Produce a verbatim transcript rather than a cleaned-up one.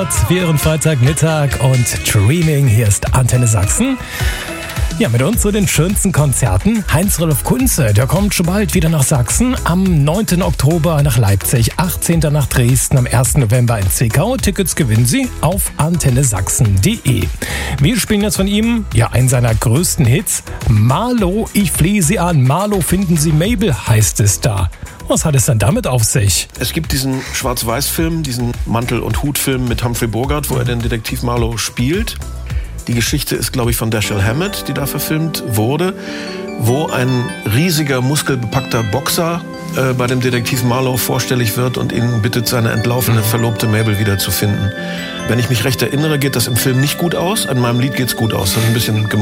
Für Ihren Freitagmittag und Streaming. Hier ist Antenne Sachsen. Ja, mit uns zu den schönsten Konzerten. Heinz-Rudolf Kunze, der kommt schon bald wieder nach Sachsen. Am neunten Oktober nach Leipzig, achtzehnten nach Dresden, am ersten November in Zwickau. Tickets gewinnen Sie auf antenne sachsen punkt de. Wir spielen jetzt von ihm, ja, einen seiner größten Hits. Marlo, ich flehe Sie an. Marlo, finden Sie Mabel, heißt es da. Was hat es denn damit auf sich? Es gibt diesen Schwarz-Weiß-Film, diesen Mantel- und Hut-Film mit Humphrey Bogart, wo er den Detektiv Marlowe spielt. Die Geschichte ist, glaube ich, von Dashiell Hammett, die da verfilmt wurde, wo ein riesiger, muskelbepackter Boxer äh, bei dem Detektiv Marlowe vorstellig wird und ihn bittet, seine entlaufene Verlobte Mabel wiederzufinden. Wenn ich mich recht erinnere, geht das im Film nicht gut aus. An meinem Lied geht's gut aus. Das ist ein bisschen